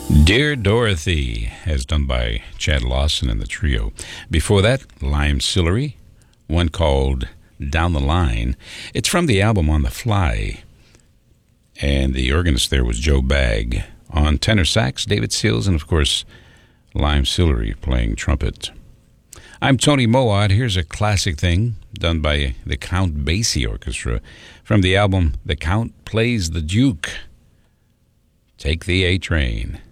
Dear Dorothy, as done by Chad Lawson and the trio. Before that, Lime Sillery, one called Down the Line. It's from the album On the Fly, and the organist there was Joe Bagg. On tenor sax, David Seals, and of course, Lime Sillery playing trumpet. I'm Tony Moad. Here's a classic thing done by the Count Basie Orchestra from the album The Count Plays the Duke. Take the A Train.